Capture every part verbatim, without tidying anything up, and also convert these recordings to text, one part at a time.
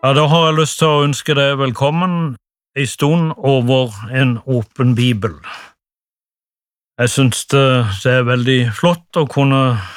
Ja, da har jeg lyst til å ønske deg velkommen en stund over en åpen bibel. Jeg synes det, det er veldig flott å kunne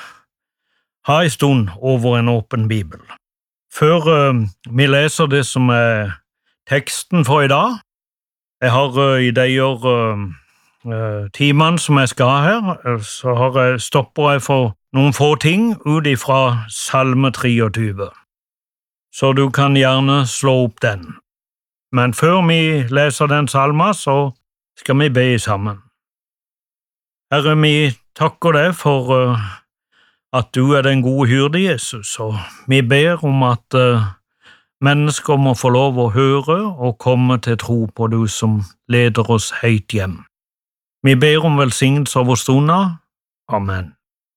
ha en stund over en åpen bibel. Før uh, vi leser det som er teksten for i dag, jeg har uh, i de uh, uh, timene som jeg skal ha her, uh, så har jeg stopper jeg for noen få ting ut ifra Salme treogtyve. Så du kan gjerne slå opp den. Men før vi leser den salma, så skal vi be sammen. Herre, vi takker deg for uh, at du er den gode hyrde, Jesus, og vi ber om at uh, mennesker må få lov å høre og komme til tro på du som leder oss helt hjem. Vi ber om velsignelse over stunda. Amen.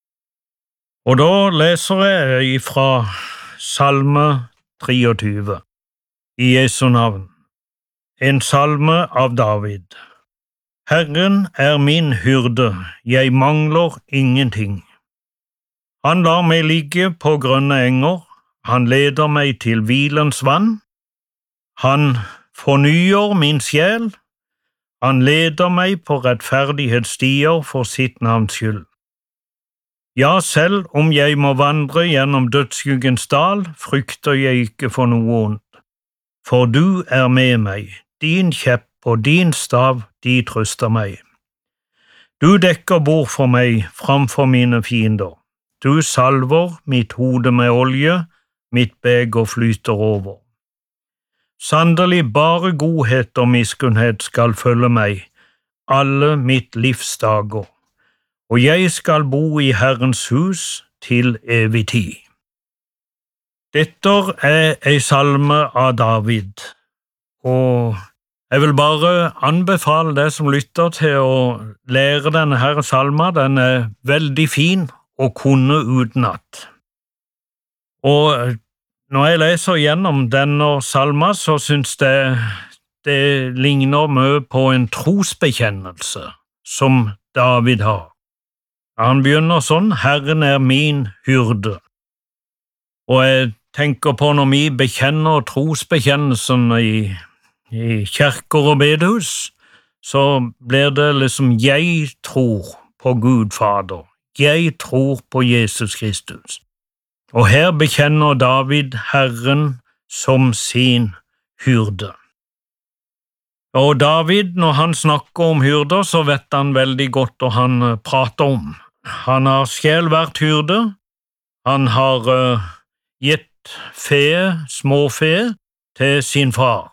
Og da leser jeg fra Salme treogtyve, i Jesu navn, en salme av David. Herren er min hyrde, jeg mangler ingenting. Han lar meg ligge på grønne enger, han leder meg til hvilens vann. Han fornyer min sjel, han leder meg på rettferdighetsstier for sitt navns skyld. Ja, selv om jeg må vandre gjennom dødsskyggens dal, frykter jeg ikke for noe ondt. For du er med meg, din kjepp og din stav, de trøster meg. Du dekker bord for meg framfor mine fiender. Du salver mitt hode med olje, mitt beger flyter over. Sannelig bare godhet og miskunnhet skal følge meg, alle mitt livs dager. Og jeg skal bo i Herrens hus til evig tid. Dette er en salme av David, og jeg vil bare anbefale deg som lytter til å lære denne her salma. Den er veldig fin å kunne utenat. Og når jeg leser gjennom denne salma, så synes jeg det ligner mye på en trosbekjennelse som David har. Han begynner sånn, Herren er min hyrde. Og jeg tenker på når vi bekjenner trosbekjennelsen i, i kirker og bedehus, så blir det liksom jeg tror på Gud Fader, jeg tror på Jesus Kristus. Og her bekjenner David Herren som sin hyrde. Og David, når han snakker om hyrder, så vet han veldig godt hva han prater om. Han har selv vært hyrde, han har uh, gitt fe, småfe, til sin far.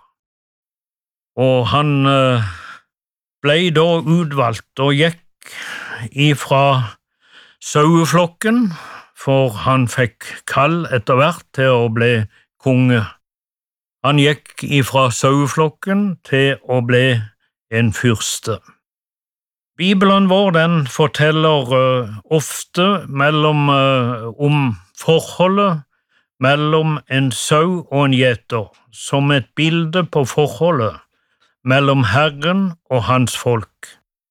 Og han uh, ble da utvalgt og gikk ifra saueflokken, for han fikk kall etter hvert til å bli konge. Han gikk ifra saueflokken til å bli en fyrste. Bibelen vår den forteller uh, ofte mellom, uh, om forholdet mellom en sau og en gjeter, som et bilde på forholdet mellom Herren og hans folk.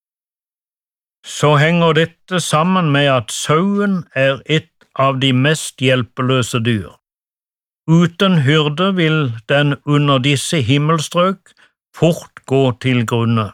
Så henger dette sammen med at sauen er et av de mest hjelpeløse dyr. Uten hyrde vil den under disse himmelstrøk fort gå til grunne.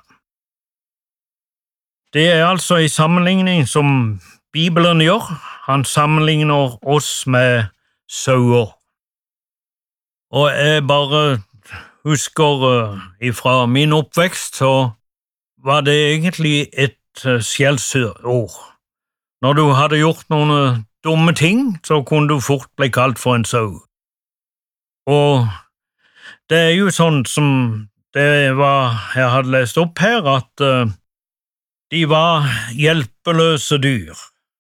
Det er altså en sammenligning som Bibelen gjør. Han sammenligner oss med sauer. Og jeg bare husker uh, ifra min oppvekst, så var det egentlig et uh, skjellsord. Når du hadde gjort noen uh, dumme ting, så kunne du fort bli kalt for en sau. Og det er jo sånn som det var, jeg hadde lest opp her, at uh, de var hjelpeløse dyr.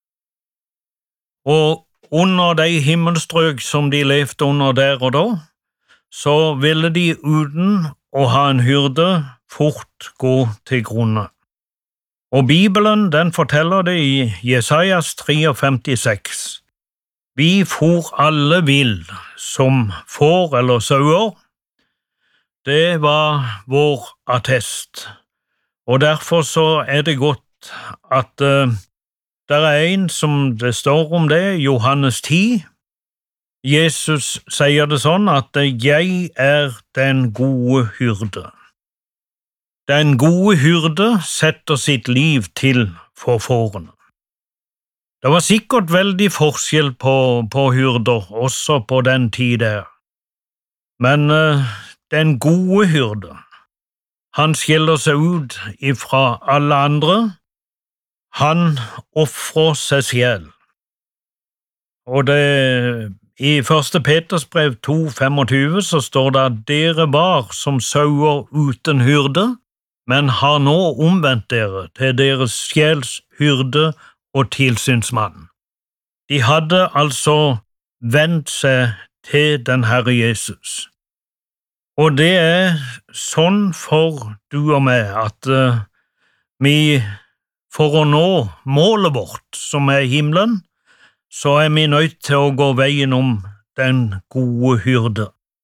Og under de himmelstrøk som de levde under der og da, så ville de uten å ha en hyrde fort gå til grunne. Og Bibelen den forteller det i Jesajas femtitre. Vi for alle vill som får eller sauer. Det var vår attest. Og derfor så er det godt at uh, det er en som det står om det, Johannes ti, Jesus sier det sånn at «Jeg er den gode hyrde». Den gode hyrde setter sitt liv til for fårene. Det var sikkert veldig forskjell på, på hyrder, også på den tid der. Men uh, den gode hyrde, han skiller seg ut ifra alle andre. Han offrer seg selv. Og det, i første Peters brev to tjuefem så står det at dere var som sauer uten hyrde, men har nå omvendt dere til deres sjels hyrde og tilsynsmann. De hadde altså vendt seg til den Herre Jesus. Og det er sånn for du og meg at uh, vi, for å nå målet vårt, som er himmelen, så er vi nødt til å gå veien om den gode hyrde.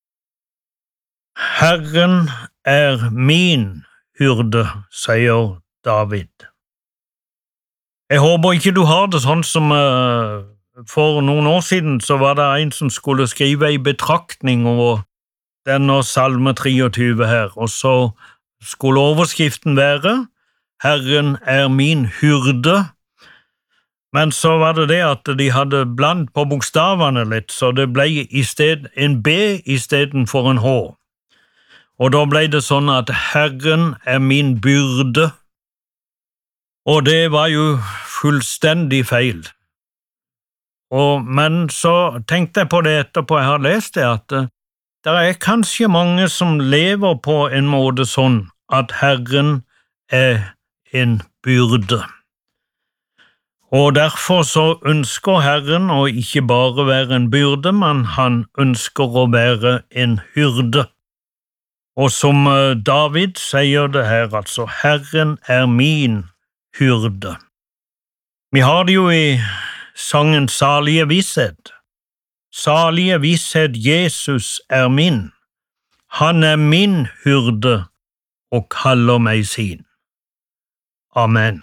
Herren er min hyrde, sier David. Jeg håper ikke du har det sånn som uh, for noen år siden så var det en som skulle skrive en betraktning over denne salme treogtyve her, og så skulle overskriften være «Herren er min hyrde», men så var det det at de hadde blandt på bokstavene litt, så det ble i sted en B i stedet for en H. Og da ble det sånn at «Herren er min byrde», og det var jo fullstendig feil. Og, men så tenkte jeg på det etterpå jeg har lest det, at det er kanskje mange som lever på en måte sånn at Herren er en byrde. Og derfor så ønsker Herren å ikke bare være en byrde, men han ønsker å være en hyrde. Og som David sier det her, altså, Herren er min hyrde. Vi har det jo i sangen Salige visshet. Salige visshet, Jesus er min. Han er min hyrde og kaller meg sin. Amen.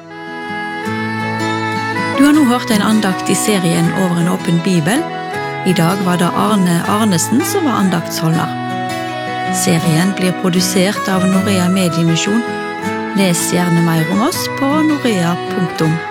Du har nå hørt en andakt i serien Over en åpen bibel. I dag var det Arne Arnesen som var andaktsholder. Serien blir produsert av Norea Mediemisjon. Les gjerne mer om oss på norea punktum